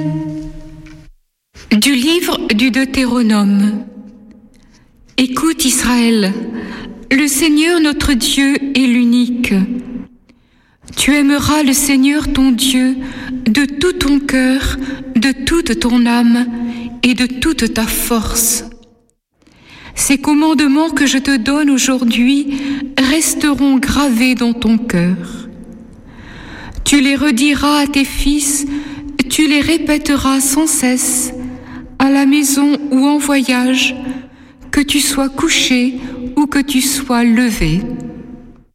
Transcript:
Du livre du Deutéronome. Écoute Israël, le Seigneur notre Dieu est l'unique. Tu aimeras le Seigneur ton Dieu de tout ton cœur, de toute ton âme et de toute ta force. Ces commandements que je te donne aujourd'hui resteront gravés dans ton cœur. Tu les rediras à tes fils, tu les répéteras sans cesse, à la maison ou en voyage, que tu sois couché ou que tu sois levé.